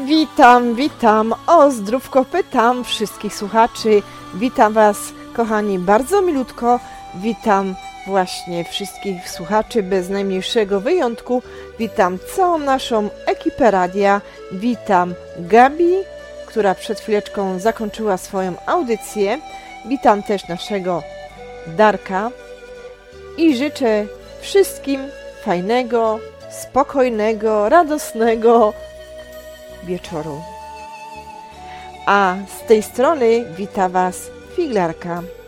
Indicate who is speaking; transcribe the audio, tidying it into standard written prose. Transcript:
Speaker 1: Witam, o zdrówko pytam wszystkich słuchaczy, witam Was kochani bardzo milutko, witam właśnie wszystkich słuchaczy bez najmniejszego wyjątku, witam całą naszą ekipę radia, witam Gabi, która przed chwileczką zakończyła swoją audycję, witam też naszego Darka i życzę wszystkim fajnego, spokojnego, radosnego wieczoru. A z tej strony wita Was Figlarka.